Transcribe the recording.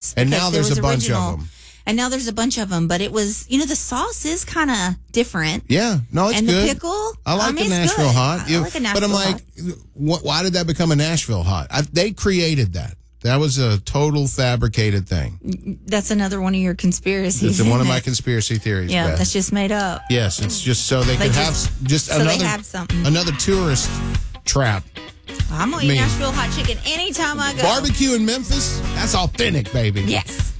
yes. And because now there there's was a bunch original. of them. And now there's a bunch of them, but it was, the sauce is kind of different. Yeah, no, it's and good. And the pickle, I like the it's Nashville good. hot. I like a Nashville but I'm hot. like, why did that become a Nashville hot? They created that. That was a total fabricated thing. That's another one of your conspiracies. It's one of my conspiracy theories. Yeah, Beth. that's just made up. Yes, it's just so they could have they have something. another tourist trap. I'm going to eat Nashville hot chicken anytime I go. Barbecue in Memphis, that's authentic, baby. Yes.